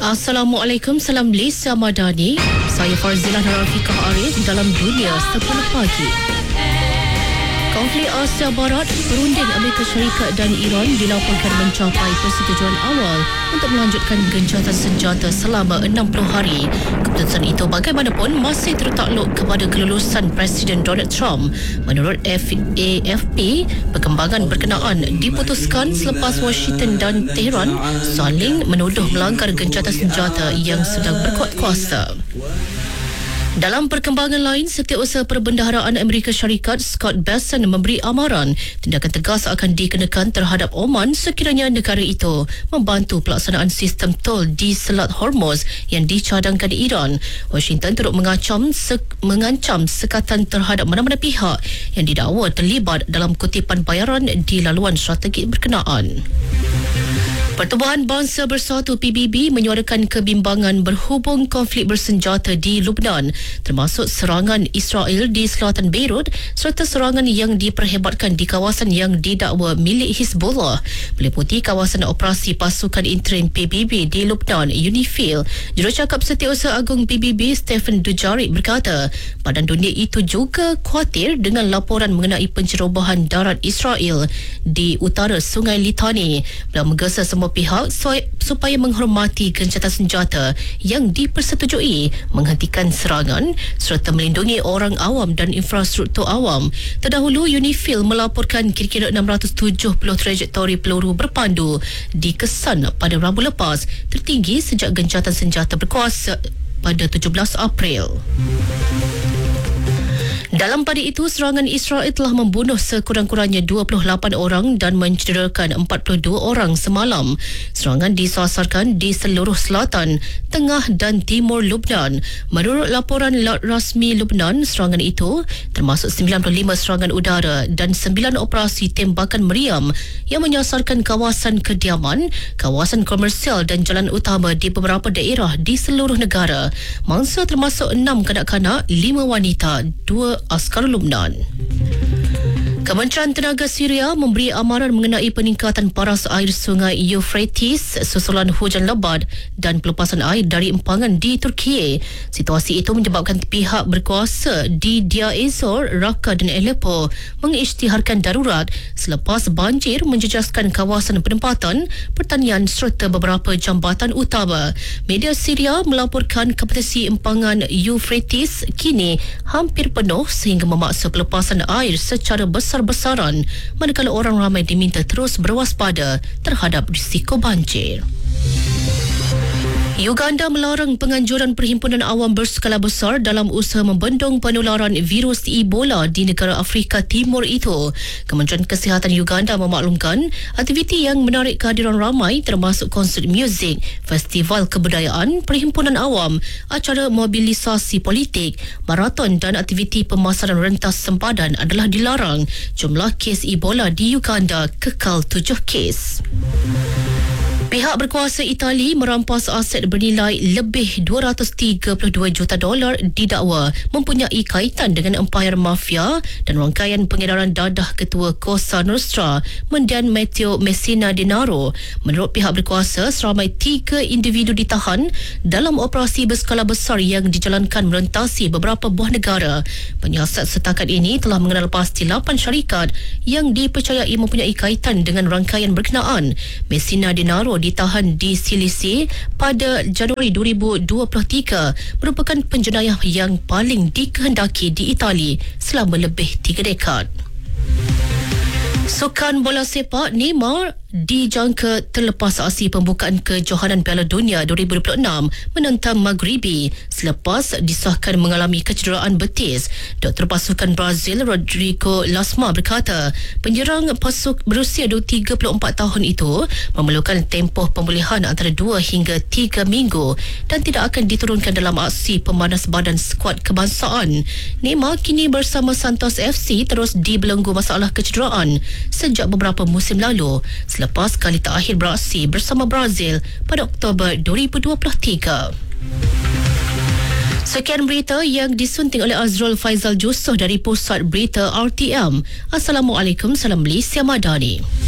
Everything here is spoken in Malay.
Assalamualaikum, salam Malaysia Madani. Saya Farzila Narafikah Arif dalam Dunia 10 Pagi. Konflik Asia Barat, perunding Amerika Syarikat dan Iran dilaporkan mencapai persetujuan awal untuk melanjutkan gencatan senjata selama 60 hari. Keputusan itu bagaimanapun masih tertakluk kepada kelulusan Presiden Donald Trump. Menurut AFP, perkembangan berkenaan diputuskan selepas Washington dan Tehran saling menuduh melanggar gencatan senjata yang sedang berkuat kuasa. Dalam perkembangan lain, Setiausaha Perbendaharaan Amerika Syarikat Scott Bessent memberi amaran tindakan tegas akan dikenakan terhadap Oman sekiranya negara itu membantu pelaksanaan sistem tol di Selat Hormuz yang dicadangkan Iran. Washington turut mengancam sekatan terhadap mana-mana pihak yang didakwa terlibat dalam kutipan bayaran di laluan strategik berkenaan. Pertubuhan Bangsa Bersatu PBB menyuarakan kebimbangan berhubung konflik bersenjata di Lebanon, termasuk serangan Israel di selatan Beirut serta serangan yang diperhebatkan di kawasan yang didakwa milik Hizbullah. Meliputi kawasan operasi pasukan interim PBB di Lebanon, UNIFIL, Jurucakap Setiausaha Agung PBB Stephen Dujarric berkata, badan dunia itu juga khawatir dengan laporan mengenai pencerobohan darat Israel di utara Sungai Litani. Beliau menggesa semua pihak supaya menghormati gencatan senjata yang dipersetujui, menghentikan serangan serta melindungi orang awam dan infrastruktur awam. Terdahulu, UNIFIL melaporkan kira-kira 670 trajektori peluru berpandu dikesan pada Rabu lepas, tertinggi sejak gencatan senjata berkuasa pada 17 April. Dalam pada itu, serangan Israel telah membunuh sekurang-kurangnya 28 orang dan mencederakan 42 orang semalam. Serangan disasarkan di seluruh selatan, tengah dan timur Lebanon. Menurut laporan rasmi Lebanon, serangan itu termasuk 95 serangan udara dan 9 operasi tembakan meriam yang menyasarkan kawasan kediaman, kawasan komersial dan jalan utama di beberapa daerah di seluruh negara. Mangsa termasuk 6 kanak-kanak, 5 wanita, 2 askar Lebanon. Kementerian Tenaga Syria memberi amaran mengenai peningkatan paras air sungai Euphrates susulan hujan lebat dan pelepasan air dari empangan di Turki. Situasi itu menyebabkan pihak berkuasa di Deir ez-Zor, Raqqa dan Aleppo mengisytiharkan darurat selepas banjir menjejaskan kawasan penempatan, pertanian serta beberapa jambatan utama. Media Syria melaporkan kapasiti empangan Euphrates kini hampir penuh sehingga memaksa pelepasan air secara besar-besaran, manakala orang ramai diminta terus berwaspada terhadap risiko banjir. Uganda melarang penganjuran perhimpunan awam berskala besar dalam usaha membendung penularan virus Ebola di negara Afrika Timur itu. Kementerian Kesihatan Uganda memaklumkan aktiviti yang menarik kehadiran ramai termasuk konsert muzik, festival kebudayaan, perhimpunan awam, acara mobilisasi politik, maraton dan aktiviti pemasaran rentas sempadan adalah dilarang. Jumlah kes Ebola di Uganda kekal 7 kes. Pihak berkuasa Itali merampas aset bernilai lebih $232 juta didakwa mempunyai kaitan dengan empayar mafia dan rangkaian pengedaran dadah ketua Cosa Nostra, Mendiang Matteo Messina Denaro. Menurut pihak berkuasa, seramai 3 individu ditahan dalam operasi berskala besar yang dijalankan merentasi beberapa buah negara. Penyiasat setakat ini telah mengenal pasti 8 syarikat yang dipercayai mempunyai kaitan dengan rangkaian berkenaan. Messina Denaro ditahan di Silisi pada Januari 2023, merupakan penjenayah yang paling dikehendaki di Itali selama lebih 3 dekad. Sukan bola sepak Neymar dijangka terlepas aksi pembukaan kejohanan Piala Dunia 2026 menentang Maghribi selepas disahkan mengalami kecederaan betis. Doktor pasukan Brazil Rodrigo Lasma berkata penyerang berusia 34 tahun itu memerlukan tempoh pemulihan antara 2 hingga 3 minggu dan tidak akan diturunkan dalam aksi pemanas badan skuad kebangsaan. Neymar kini bersama Santos FC terus dibelenggu masalah kecederaan sejak beberapa musim lalu selepas kali terakhir beraksi bersama Brazil pada Oktober 2023. Sekian berita yang disunting oleh Azrul Faizal Jusoh dari Pusat Berita RTM. Assalamualaikum, salam Malaysia Madani.